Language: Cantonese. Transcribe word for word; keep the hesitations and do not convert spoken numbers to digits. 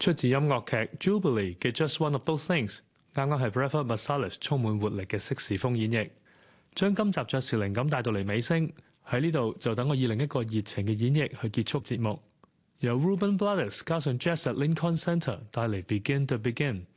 出自音樂劇 Jubilee 嘅 Just One of Those Things， 啱啱係 Brother Marsalis 充滿活力嘅色士風演繹，將今集爵士靈感帶到嚟尾聲。喺呢度就等我以另一個熱情嘅演繹去結束節目，由 Ruben Blades 加上 Jazz at Lincoln Center 帶嚟 Begin to Begin。